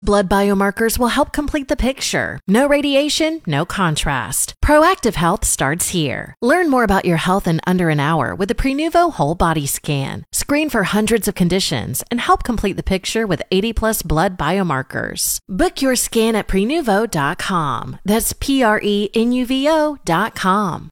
Blood biomarkers will help complete the picture. No radiation, no contrast. Proactive Health starts here. Learn more about your health in under an hour with the Prenuvo Whole Body Scan. Screen for hundreds of conditions and help complete the picture with 80+ blood biomarkers. Book your scan at Prenuvo.com. That's Prenuvo.com.